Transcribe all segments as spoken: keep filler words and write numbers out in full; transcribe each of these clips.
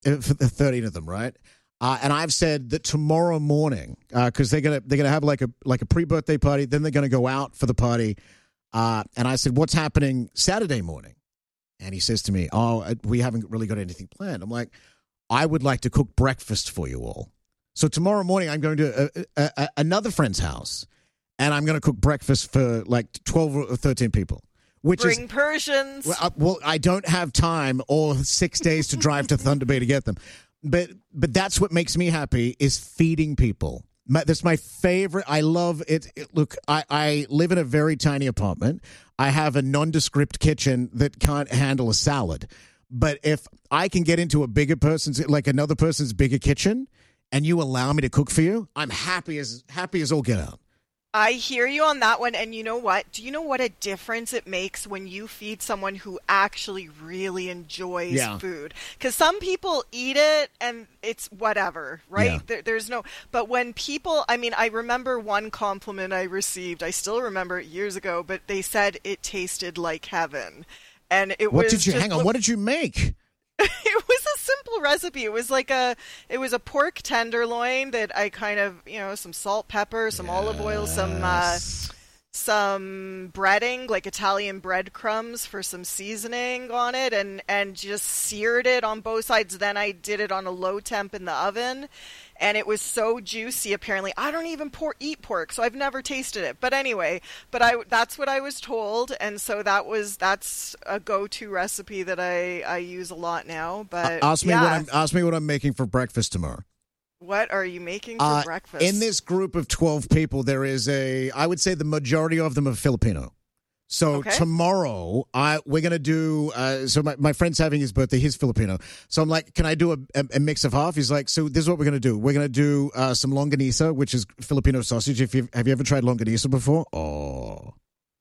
for the thirteen of them, right? Uh, and I've said that tomorrow morning, because uh, they're gonna they're gonna have like a like a pre-birthday party, then they're gonna go out for the party. Uh, and I said, "What's happening Saturday morning?" And he says to me, "Oh, we haven't really got anything planned." I'm like, "I would like to cook breakfast for you all." So tomorrow morning, I'm going to a, a, a, another friend's house, and I'm going to cook breakfast for like twelve or thirteen people. Which Bring is, Persians. Well, uh, well, I don't have time or six days to drive to Thunder Bay to get them. But but that's what makes me happy is feeding people. My, that's my favorite. I love it. it look, I, I live in a very tiny apartment. I have a nondescript kitchen that can't handle a salad. But if I can get into a bigger person's, like another person's bigger kitchen, and you allow me to cook for you, I'm happy as happy as all get out. I hear you on that one, and you know what? Do you know what a difference it makes when you feed someone who actually really enjoys yeah. food? Because some people eat it and it's whatever, right? Yeah. There, there's no... But when people... I mean, I remember one compliment I received. I still remember it years ago, but they said it tasted like heaven. And it what was did you... just, Hang on, what did you make? It was a simple recipe. It was like a, it was a pork tenderloin that I kind of, you know, some salt, pepper, some yes. olive oil, some, uh, some breading, like Italian breadcrumbs for some seasoning on it, and, and just seared it on both sides. Then I did it on a low temp in the oven, and it was so juicy. Apparently, I don't even por- eat pork, so I've never tasted it. But anyway, but I that's what I was told, and so that was that's a go-to recipe that I, I use a lot now. But uh, ask me yeah. what I'm ask me what I'm making for breakfast tomorrow. What are you making for uh, breakfast? In this group of twelve people, there is a, I would say the majority of them are Filipino. So okay. tomorrow, I we're going to do, uh, so my, my friend's having his birthday, he's Filipino. So I'm like, can I do a, a, a mix of half? He's like, so this is what we're going to do. We're going to do uh, some longanisa, which is Filipino sausage. If you Have you ever tried longanisa before? Oh.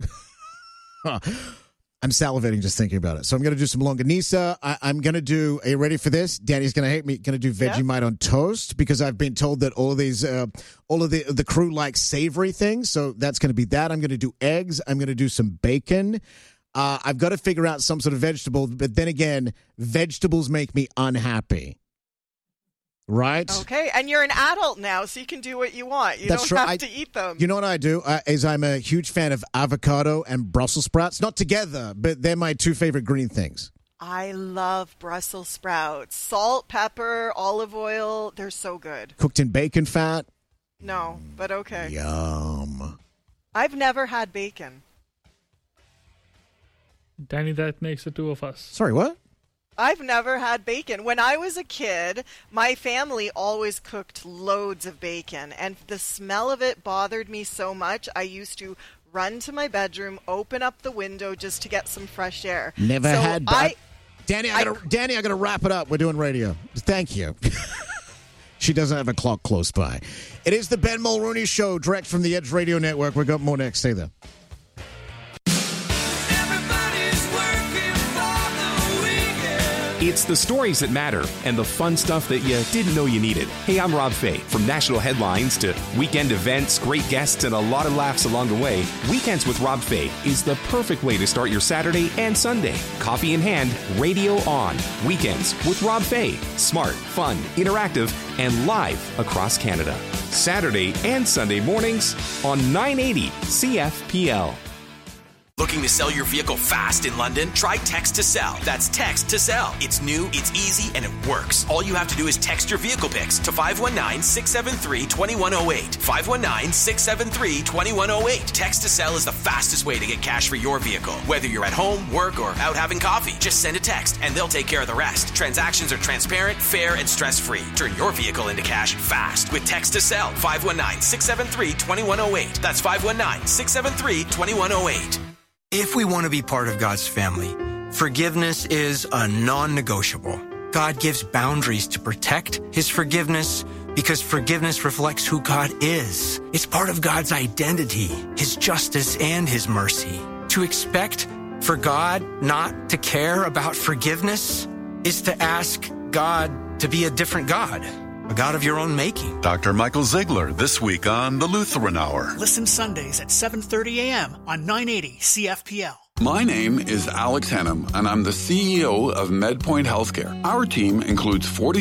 I'm salivating just thinking about it. So I'm going to do some longanisa. I, I'm going to do, are you ready for this? Danny's going to hate me. Going to do Vegemite yeah. on toast because I've been told that all of these, uh, all of the the crew like savory things. So that's going to be that. I'm going to do eggs. I'm going to do some bacon. Uh, I've got to figure out some sort of vegetable. But then again, vegetables make me unhappy. Right? Okay, and you're an adult now, so you can do what you want. You That's don't true. have I, to eat them. You know what I do? Uh, is I'm a huge fan of avocado and Brussels sprouts. Not together, but they're my two favorite green things. I love Brussels sprouts. Salt, pepper, olive oil. They're so good. Cooked in bacon fat. No, but okay. Yum. I've never had bacon. Danny, that makes the two of us. Sorry, what? I've never had bacon. When I was a kid, my family always cooked loads of bacon, and the smell of it bothered me so much, I used to run to my bedroom, open up the window just to get some fresh air. Never so had I, Danny, I gotta, I, Danny, I got to wrap it up. We're doing radio. Thank you. She doesn't have a clock close by. It is the Ben Mulrooney Show, direct from the Edge Radio Network. We've got more next. Stay there. It's the stories that matter and the fun stuff that you didn't know you needed. Hey, I'm Rob Fay. From national headlines to weekend events, great guests, and a lot of laughs along the way, Weekends with Rob Fay is the perfect way to start your Saturday and Sunday. Coffee in hand, radio on. Weekends with Rob Fay. Smart, fun, interactive, and live across Canada. Saturday and Sunday mornings on nine eighty C F P L. Looking to sell your vehicle fast in London? Try Text to Sell. That's Text to Sell. It's new, it's easy, and it works. All you have to do is text your vehicle pics to five one nine, six seven three, two one zero eight. five one nine, six seven three, two one zero eight. Text to Sell is the fastest way to get cash for your vehicle. Whether you're at home, work, or out having coffee, just send a text and they'll take care of the rest. Transactions are transparent, fair, and stress-free. Turn your vehicle into cash fast with Text to Sell. five one nine, six seven three, two one zero eight. That's five one nine, six seven three, two one zero eight. If we want to be part of God's family, forgiveness is a non-negotiable. God gives boundaries to protect His forgiveness because forgiveness reflects who God is. It's part of God's identity, His justice, and His mercy. To expect for God not to care about forgiveness is to ask God to be a different God. A God of your own making. Doctor Michael Ziegler this week on The Lutheran Hour. Listen Sundays at seven thirty a.m. on nine eighty C F P L. My name is Alex Hennum, and I'm the C E O of MedPoint Healthcare. Our team includes forty